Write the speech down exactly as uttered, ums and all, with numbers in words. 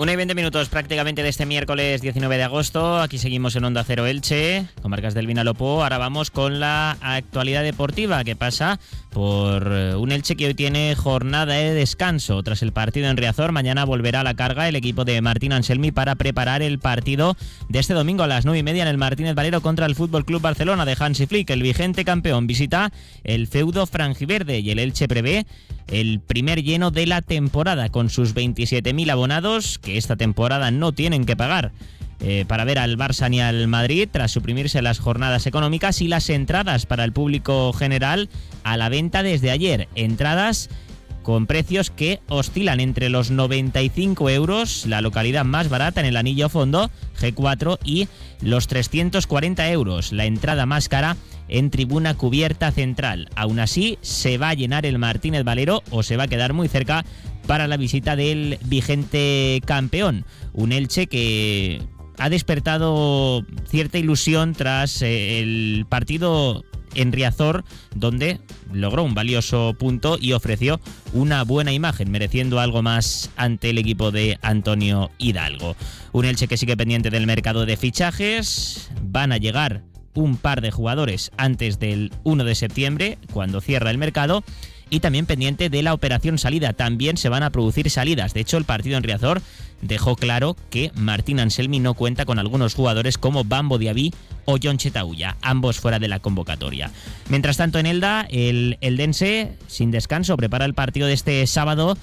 una y veinte minutos prácticamente de este miércoles diecinueve de agosto. Aquí seguimos en Onda Cero Elche, Comarcas del Vinalopó. Ahora vamos con la actualidad deportiva, que pasa por un Elche que hoy tiene jornada de descanso. Tras el partido en Riazor, mañana volverá a la carga el equipo de Martín Anselmi para preparar el partido de este domingo a las nueve y media en el Martínez Valero contra el F C Barcelona de Hansi Flick. El vigente campeón visita el feudo franjiverde y el Elche prevé el primer lleno de la temporada con sus veintisiete mil abonados que esta temporada no tienen que pagar eh, para ver al Barça ni al Madrid tras suprimirse las jornadas económicas, y las entradas para el público general a la venta desde ayer. Entradas con precios que oscilan entre los noventa y cinco euros, la localidad más barata en el Anillo Fondo, G cuatro, y los trescientos cuarenta euros, la entrada más cara en tribuna cubierta central. Aún así, se va a llenar el Martínez Valero o se va a quedar muy cerca para la visita del vigente campeón. Un Elche que ha despertado cierta ilusión tras eh, el partido en Riazor, donde logró un valioso punto y ofreció una buena imagen, mereciendo algo más ante el equipo de Antonio Hidalgo. Un Elche que sigue pendiente del mercado de fichajes. Van a llegar un par de jugadores antes del uno de septiembre, cuando cierra el mercado, y también pendiente de la operación salida. También se van a producir salidas. De hecho, el partido en Riazor dejó claro que Martín Anselmi no cuenta con algunos jugadores como Bambo Diaby o Jon Chetauya, ambos fuera de la convocatoria. Mientras tanto, en Elda, el eldense, sin descanso, prepara el partido de este sábado